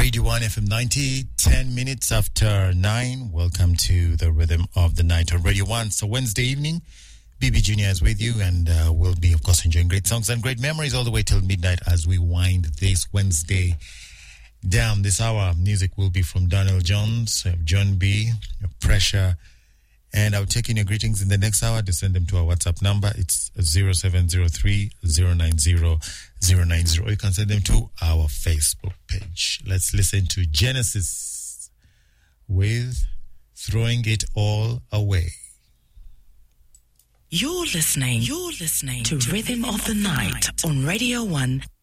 Radio 1 FM 90, 10 minutes after 9. Welcome to the Rhythm of the Night on Radio 1. So Wednesday evening, BB Junior is with you, and we'll be, of course, enjoying great songs and great memories all the way till midnight as we wind this Wednesday down. This hour, music will be from Daniel Jones, John B, Pressure, and I'll take in your greetings in the next hour to send them to our WhatsApp number. It's 0703 090 090. Or you can send them to our Facebook page. Let's listen to Genesis with Throwing It All Away. You're listening to Rhythm of the Night on Radio 1.